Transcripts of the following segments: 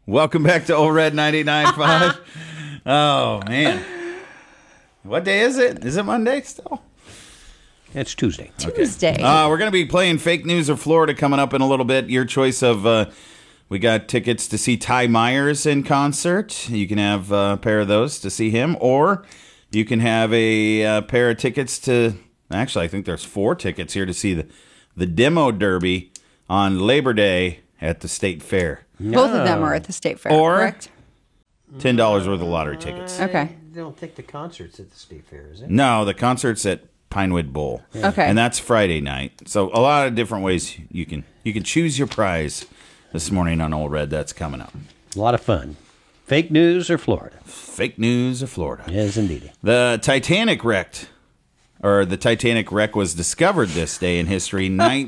Welcome back to Old Red 99.5. Oh, man. What day is it? Is it Monday still? It's Tuesday. Tuesday. We're going to be playing Fake News or Florida coming up in a little bit. Your choice of, we got tickets to see Ty Myers in concert. You can have a pair of those to see him, or you can have a pair of tickets to, actually, I think there's 4 tickets here to see the Demo Derby on Labor Day at the State Fair. Both of them are at the State Fair, Or correct? $10 worth of lottery tickets. Okay. I don't think the concert's at the State Fair, is it? No, the concert's at Pinewood Bowl. Okay. And that's Friday night. So a lot of different ways you can choose your prize this morning on Old Red. That's coming up. A lot of fun. Fake news or Florida? Fake News of Florida. Yes, indeed. The Titanic wrecked, or the Titanic wreck was discovered this day in history,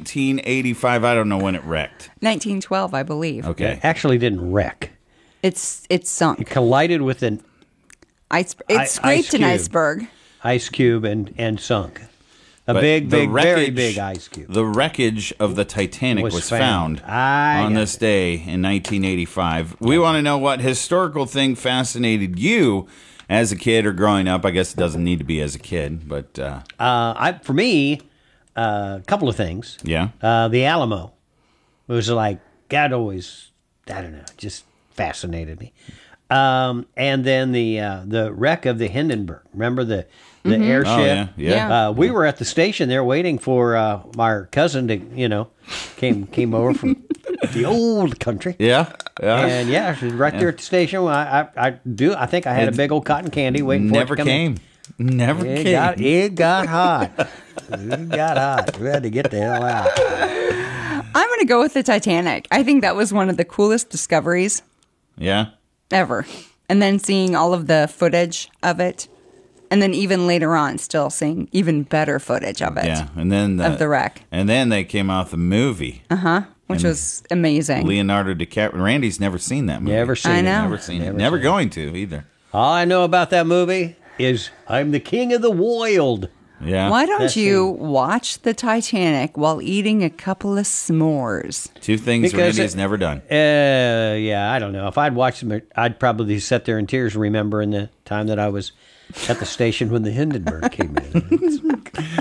1985. I don't know when it wrecked. 1912, I believe. Okay. It actually didn't wreck. It's It sunk. collided with an It ice scraped an cube. iceberg. ice cube and sunk. A But big, the very big ice cube. The wreckage of the Titanic was found I on got this it. day in 1985. We want to know what historical thing fascinated you as a kid or growing up. I guess it doesn't need to be as a kid, but For me, a couple of things. yeah. The Alamo was like, God always, I don't know, just fascinated me. And then the wreck of the Hindenburg. Remember the airship? Oh, yeah. Yeah. We were at the station there waiting for our cousin to, came over from the old country. Yeah. Yeah. And yeah, she was right there at the station. I think I had a big old cotton candy waiting for Never it to come in. came. Never It came. got hot. It got hot. We had to get the hell out. I'm going to go with the Titanic. I think that was one of the coolest discoveries Yeah. ever. And then seeing all of the footage of it. And then even later on, still seeing even better footage of it. Yeah. And then Of the wreck. And then they came out with the movie. Which was amazing. Leonardo DiCaprio. Randy's never seen that movie. Never seen I it. know. Never seen it. Never Never seen it. going to either. All I know about that movie is I'm the king of the world. Yeah. Why don't That's you watch the Titanic while eating a couple of s'mores? 2 things Because Randy's never done. Yeah, I don't know. If I'd watched them, I'd probably sit there in tears remembering the time that I was at the station when the Hindenburg came in.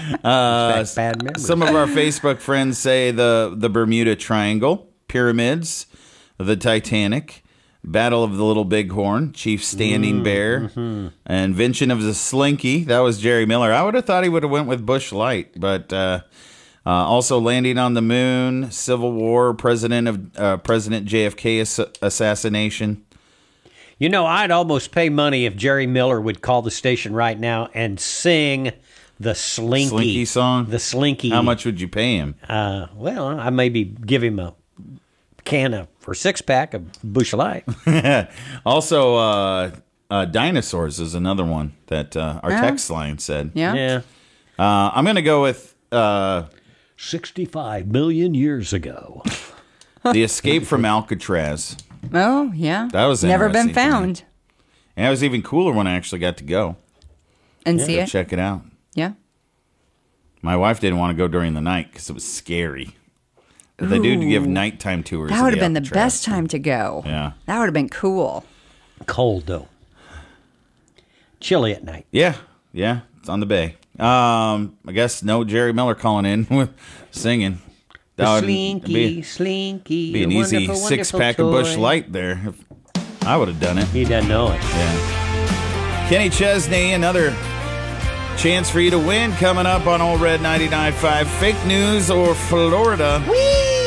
Bad memory. Some of our Facebook friends say the Bermuda Triangle, pyramids, the Titanic, Battle of the Little Bighorn, Chief Standing Bear, invention of the Slinky. That was Jerry Miller. I would have thought he would have went with Bush Light, but also landing on the moon, Civil War, President JFK assassination. I'd almost pay money if Jerry Miller would call the station right now and sing the Slinky. Slinky song? The Slinky. How much would you pay him? Well, I maybe give him a can for 6-pack of Bush Light. Also, dinosaurs is another one that our text line said. Yeah. Yeah. I'm going to go with 65 million years ago. The Escape from Alcatraz. Oh, yeah. That was never been interesting to me. found. And it was even cooler when I actually got to go. And see it. Check it out. Yeah. My wife didn't want to go during the night because it was scary. But they do give nighttime tours. That of would have been the Alcatraz. best time to go. Yeah. That would have been cool. Cold, though. Chilly at night. Yeah. Yeah. It's on the bay. I guess no Jerry Miller calling in with singing. The That would Slinky, Slinky. be an a easy wonderful, 6-pack wonderful of Bush toy. Light there. I would have done it. He doesn't know it. Yeah. Kenny Chesney, another chance for you to win coming up on Old Red 99.5. Fake News or Florida. Whee!